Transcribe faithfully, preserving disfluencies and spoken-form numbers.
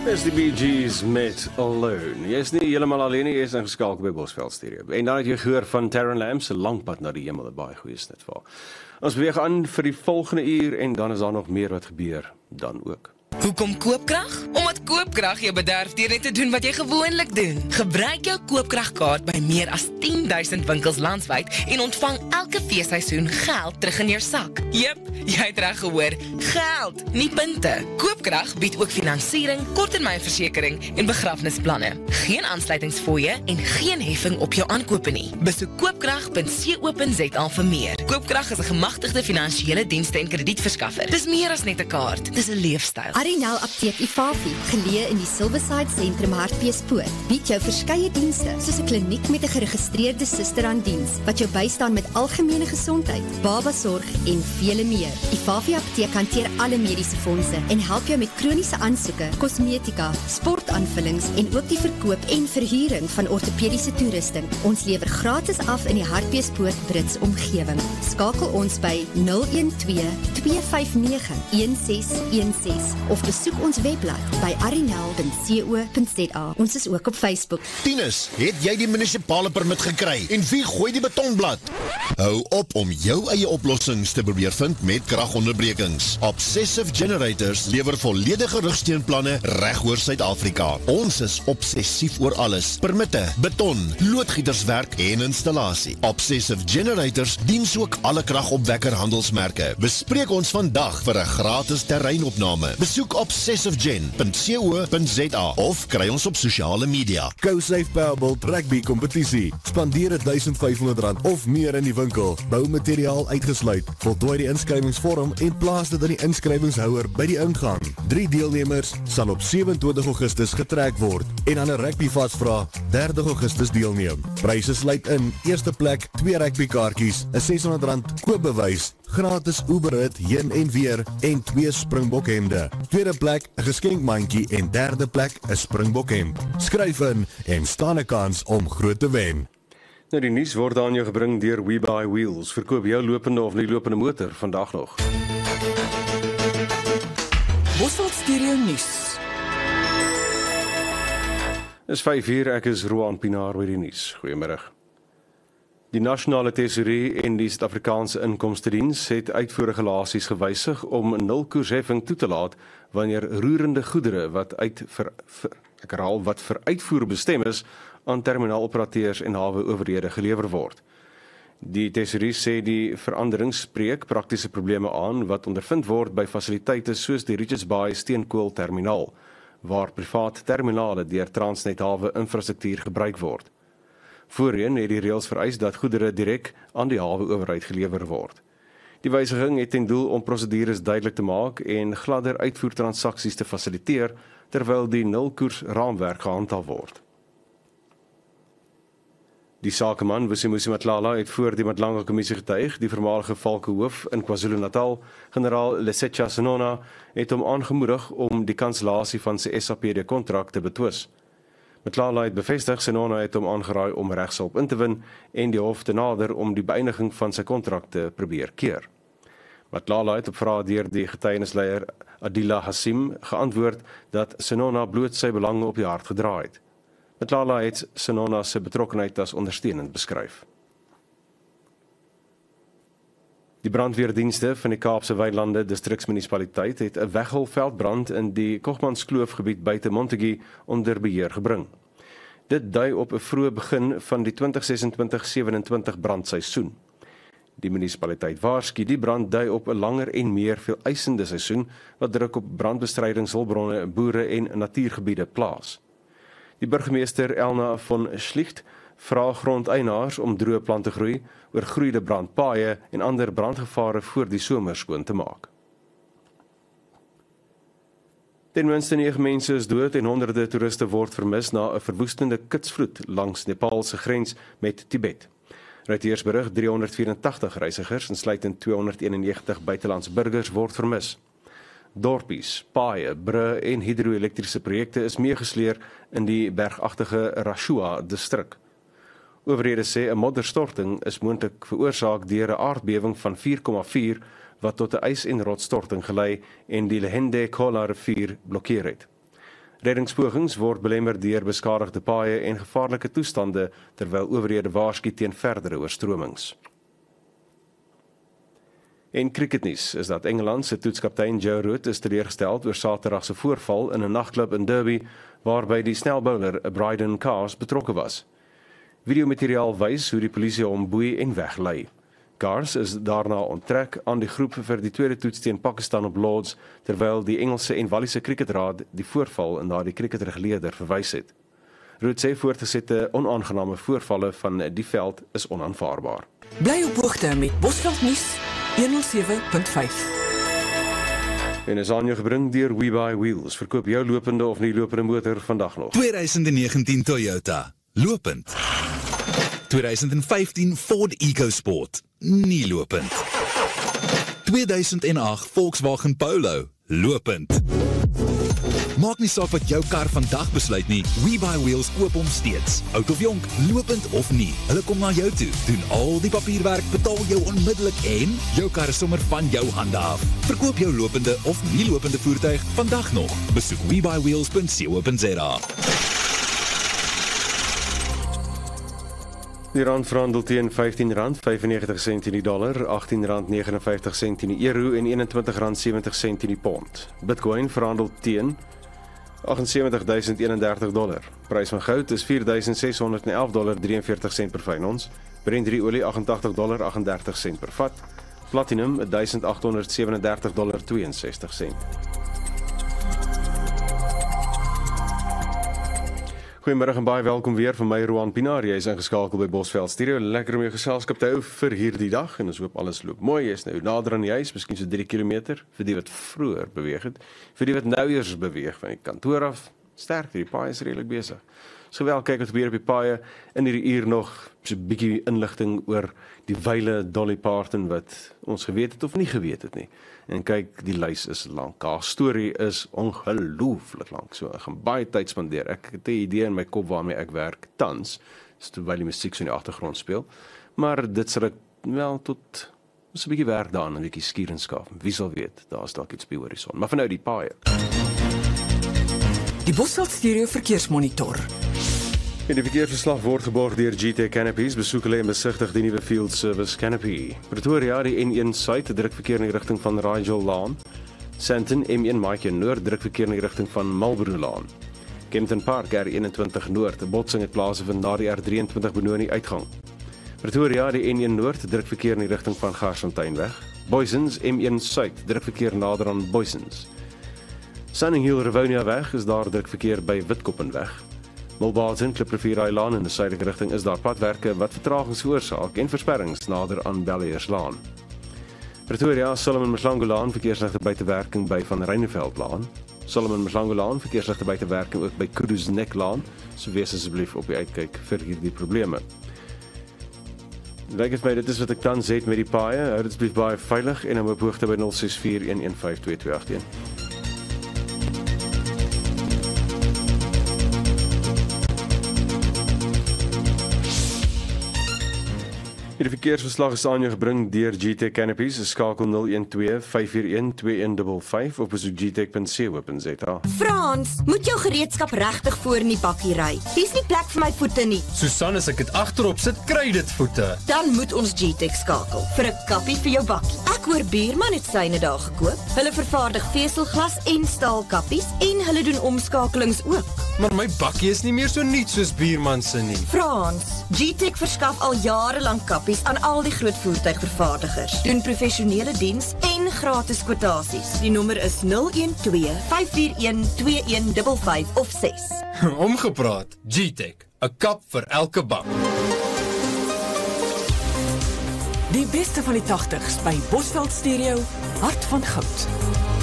Dis die Bee Gees met Alone. Jy is nie helemaal alleen nie, jy is ingeskakel by Bosveld Stereo. En dan het jy gehoor van Terran Lamb se Langpad na die hemel, 'n baie goeie snit vir haar. Ons beweeg aan vir die volgende uur en dan is daar nog meer wat gebeur dan ook. Hoekom koopkrag? Omdat koopkrag jou bederf deur net te doen wat jy gewoonlik doen. Gebruik jou koopkragkaart by meer as tien duisend winkels landwyd en ontvang elke feesseisoen geld terug in jou sak. Jep, jy het reg gehoor, geld, nie punte. Koopkrag bied ook finansiering, korttermynversekering en begrafnisplanne. Geen aansluitingsfooie en geen heffing op jou aankope nie. Besoek koopkrag punt co punt za vir meer. Koopkrag is 'n gemagtigde finansiële dienste en kredietverskaffer. Dis meer as net 'n kaart, dis 'n leefstyl. Arinel Apteek Ifafi, geleë in die Silverside Sentrum Hartbeespoort, bied jou verskeie dienste, soos 'n kliniek met 'n geregistreerde suster aan diens, wat jou bystaan met algemene gesondheid, babasorg en vele meer. Ifafi Apteek hanteer alle mediese fondse en help jou met kroniese aansoeke, kosmetika, sportaanvullings en ook die verkoop en verhuuring van ortopediese toerusting. Ons lewer gratis af in die Hartbeespoort Brits omgewing. Skakel ons by nul een twee, twee vyf nege, een ses een ses of besoek ons webblad by arinel punt co punt za. Ons is ook op Facebook. Tinus, het jy die munisipale permit gekry? En wie gooi die betonblad? Hou op om jou eie oplossings te probeer vind met kragonderbrekings. Obsessive Generators lewer volledige rugsteunplanne reg oor Suid-Afrika. Ons is obsessief oor alles. Permitte, beton, loodgieterswerk en installasie. Obsessive Generators diens ook alle kragopwekker handelsmerke. Bespreek ons vandag vir 'n gratis terreinopname. Besoek obsessivegen punt co punt za of kry ons op sosiale media. GoSafe Powerball rugby kompetisie. Spandeer duisend vyfhonderd rand of meer in die winkel. Boumateriaal uitgesluit. Voltooi die inskrywingsvorm en plaas dit aan die inskrywingshouer by die ingang. Drie deelnemers sal op sewe en twintig Augustus getrek word en aan 'n rugby vasvra derde Augustus deelneem. Pryse sluit in: eerste plek twee rugbykaartjies, 'n seshonderd rand koopbewys, gratis Uberrit heen en weer en twee Springbok hemde. Tweede plek 'n geskenkmandjie en derde plek 'n Springbok hemd. Skryf in en staan 'n kans om groot te wen. Nou die nuus word aan jou gebring deur We Buy Wheels. Verkoop jou lopende of nie lopende motor vandag nog. Bosveld Stereo nuus. Dis vyf uur, ek is Roan Pinaar by die nuus. Goeiemiddag. Die Nasionale Tesourie en die Suid-Afrikaanse Inkomstediens het uitvoerregulasies gewysig om nulkoersheffing toe te laat wanneer roerende goedere wat uit vir, vir ek herhaal wat vir uitvoer bestem is aan terminaaloperateurs en hawe-owerhede gelewer word. Die Tesourie sê die verandering spreek praktiese probleme aan wat ondervind word by fasiliteite soos die Richards Bay steenkoolterminaal, waar privaat terminale deur Transnet hawe infrastruktuur gebruik word. Voorheen het die reëls vereis dat goedere direk aan die hawe-owerheid gelewer word. Die wysiging het ten doel om prosedures duidelik te maak en gladder uitvoertransaksies te fasiliteer terwyl die nulkoers raamwerk gehandhaaf word. Die sakeman Vusimusi Matlala het voor die Madlanga Kommissie getuig. Die voormalige Valkehoof in KwaZulu-Natal, generaal Lesetja Senona, het hom aangemoedig om die kansellasie van sy S A P D-kontrak te betwis. Matlala het bevestig Senona het hom aangeraai om regshulp in te win en die hof te nader om die beëindiging van sy kontrak te probeer keer. Matlala het op vrae deur die getuienisleier Adila Hassim geantwoord dat Senona bloot sy belange op die hart gedra het. Matlala het Senona se betrokkenheid as ondersteunend beskryf. Die brandweerdienste van die Kaapse Weilande Distriksmunisipaliteit het 'n weggolfveldbrand in die Kochmanskloofgebied buite Montague onder beheer gebring. Dit dui op 'n vroeë begin van die twintig sesentwintig sewenentwintig brandseisoen. Die munisipaliteit waarsku die brand dui op 'n langer en meer veeleisende seisoen wat druk op brandbestrydingshulpbronne, boere en natuurgebiede plaas. Die burgemeester Elna von Schlicht vra grondeienaars om droë plante groei, oorgroeide brandpaaie en ander brandgevare voor die somer skoon te maak. Ten minste nege mense is dood en honderde toeriste word vermis na 'n verwoestende kitsvloed langs Nepal se grens met Tibet. Reuters berig driehonderdvyerentagtig reisigers, insluitend tweehonderdeenennegentig buitelandse burgers, word vermis. Dorpies, paaie, brûe en hidro-elektriese projekte is meegesleer in die bergagtige Rashua distrik. Owerhede sê 'n modderstorting is moontlik veroorsaak deur 'n aardbewing van vier komma vier wat tot 'n ys- en rotsstorting gelei en die Lehende Khola rivier blokkeer het. Reddingspogings word belemmer deur beskadigde paaie en gevaarlike toestande terwyl owerhede waarsku teen verdere oorstromings. En cricketnuus is dat Engeland se toetskaptein Joe Root is teleurgestel oor Saterdag se voorval in 'n nagklub in Derby waarby die snelbowler Bryden Cars betrokke was. Videomateriaal wys hoe die polisie hom boei en weglei. Cars is daarna onttrek aan die groep vir die tweede toets teen Pakistan op Lords, terwyl die Engelse en Walliese Cricketraad die voorval na die cricketregleerder verwys het. Root sê voortgesette onaangename voorvalle van die veld is onaanvaarbaar. Bly op hoogte met Bosveld nuus honderdsewe punt vyf. En is aan jou gebring deur WeBuy Wheels. Verkoop jou lopende of nie lopende motor vandag nog. twintig negentien Toyota. Lopend. twintig vyftien Ford EcoSport. Nie lopend. tweeduisend agt Volkswagen Polo. Lopend. Maak nie saak wat jou kar vandag besluit nie, WeBuy Wheels koop hom steeds. Oud of jonk, lopend of nie, hulle kom na jou toe, doen al die papierwerk, betaal jou onmiddellik en jou kar is sommer van jou hande af. Verkoop jou lopende of nie lopende voertuig vandag nog. Besoek we buy wheels punt co punt za. Die rand verhandel teen vyftien rand vyfennegentig sent in die dollar, agttien rand negentig vyf sent in die euro en eenentwintig rand sewentig sent in die pond. Bitcoin verhandel teen agt ses duisend dertig dollar. Prys van goud is vier duisend ses honderd elf dollar drieënveertig sent per fyn ons. Brent olie agt agt dollar agt agt sent per vat. Platinum duisend agt honderd sewendertig dollar tweeënsestig sent. Goeiemiddag en baie welkom weer van my Roan Pinaar. Jy is ingeskakel by Bosveld Studio. Lekker om jou geselskap te hou vir hierdie dag en ons hoop alles loop mooi. Jy is nou nader aan die huis, miskien so drie kilometer vir die wat vroeër beweeg het. Vir die wat nou eers beweeg van die kantoor af, sterk, die paai is redelik besig. So wel kyk wat gebeur op die paaie in hierdie uur nog so 'n bietjie inligting oor die wyle Dolly Parton wat ons geweet het of nie geweet het nie. En kyk, die lys is lank. Haar storie is ongelooflik lank. So ek gaan baie tyd spandeer. Ek het 'n idee in my kop waarmee ek werk tans, is terwyl die musiek so in die agtergrond speel. Maar dit sal ek wel tot so 'n bietjie werk daaraan, 'n bietjie skuur en skaaf. Wie sal weet, daar's dalk iets by horison. Maar vir nou die paaie. Die Bosveld Stereo Verkeersmonitor. En die verkeersverslag word geborg deur G T Canopies. Besoek hulle en besigtig die nuwe Field Service Canopy. Pretoria, die N een Suid, druk verkeer in die rigting van Rigel Laan. Sandton, M een Mike Noord, druk verkeer in die rigting van Marlborough Laan. Kempton Park, R eenentwintig Noord, 'n botsing het plaasgevind na die R drieëntwintig Benoni uitgang. Pretoria, die N een Noord, druk verkeer in die rigting van Garsfonteinweg. Boysens, M een Suid, druk verkeer nader aan Boysens. Sunning Hill Rivonia weg is daar druk verkeer by Witkoppenweg. Mulbazen, Kliprivier Laan in die suidelike rigting is daar padwerke wat vertragings veroorsaak en versperrings nader aan Bellierslaan. Pretoria, Solomon Mslango Laan, verkeersligte buitewerking by Van Ryneveld Laan. Solomon Mslango Laan, verkeersligte buitewerking ook by Kudu's Nek Laan. So wees asseblief op die uitkyk vir hierdie probleme. Lyk dit my dit is wat ek tans het met die paaie. Hou dit asseblief baie veilig en hou op hoogte by nul ses vier een een vyf twee twee agt een. Die verkeersverslag is aan jou gebring deur G T Canopies. Skakel nul een twee vyf vier een twee een vyf vyf of besoek g tech punt co punt za. Frans, moet jou gereedskap regtig voor in die bakkie ry. Hier's nie plek vir my voete nie. Susan, as ek dit agterop sit, kry dit voete. Dan moet ons G-Tech skakel vir 'n kappie vir jou bakkie. Ek hoor Buurman het syne daar gekoop. Hulle vervaardig veselglas en staalkappies en hulle doen omskakelings ook. Maar my bakkie is nie meer so nuut soos Buurman se nie. Frans, G-Tech verskaf al jare lank kappies aan al die groot voertuigvervaardigers. Doen professionele diens en gratis kwotasies. Die nommer is nul een twee vyf vier een twee een vyf vyf of ses. Omgepraat, G-Tech, 'n kap vir elke bak. Die beste van die tachtigs by Bosveld Stereo, Hart van Goud.